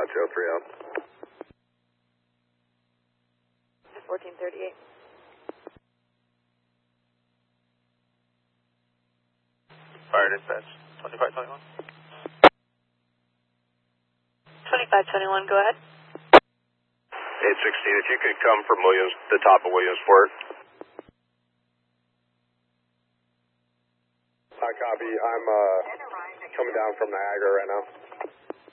Poncho 3 out. 1438. Fire dispatch, 2521. 2521, go ahead. 816, if you could come from the top of Williamsport. Hi, copy. I'm coming down from Niagara right now.